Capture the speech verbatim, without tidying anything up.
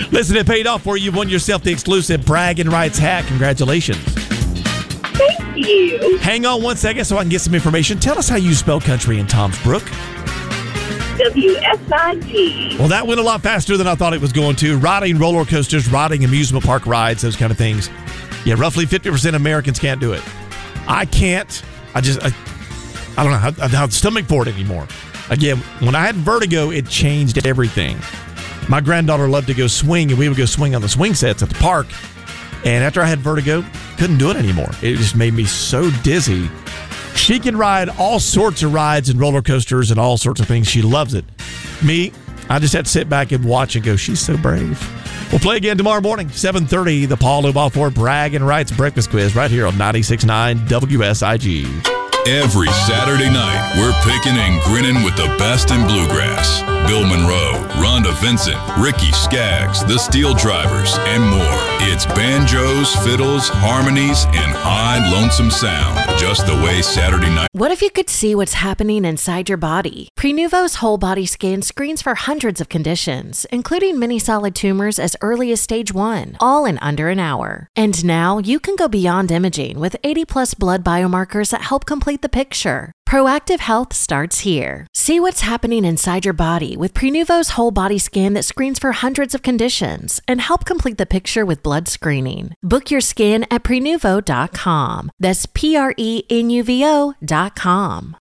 Listen, it paid off for you. You've won yourself the exclusive Bragging Rights hat. Congratulations. Thank you. Hang on one second so I can get some information. Tell us how you spell country in Tom's Brook. W S I G. Well, that went a lot faster than I thought it was going to. Riding roller coasters, riding amusement park rides, those kind of things. Yeah, roughly fifty percent of Americans can't do it. I can't. I just, I, I don't know. I, I don't have the stomach for it anymore. Again, when I had vertigo, it changed everything. My granddaughter loved to go swing, and we would go swing on the swing sets at the park. And after I had vertigo, couldn't do it anymore. It just made me so dizzy. She can ride all sorts of rides and roller coasters and all sorts of things. She loves it. Me, I just had to sit back and watch and go, she's so brave. We'll play again tomorrow morning, seven thirty, the Paul Obalfour Bragging Rights Breakfast Quiz right here on ninety-six point nine W S I G. Every Saturday night, we're picking and grinning with the best in bluegrass. Bill Monroe, Rhonda Vincent, Ricky Skaggs, the Steel Drivers, and more. It's banjos, fiddles, harmonies, and high lonesome sound, just the way Saturday night. What if you could see what's happening inside your body? Prenuvo's whole body scan screens for hundreds of conditions, including many solid tumors as early as stage one, all in under an hour. And now you can go beyond imaging with eighty plus blood biomarkers that help complete the picture. Proactive health starts here. See what's happening inside your body with Prenuvo's whole body scan that screens for hundreds of conditions and help complete the picture with blood screening. Book your scan at Prenuvo dot com. That's P R E N U V O dot com.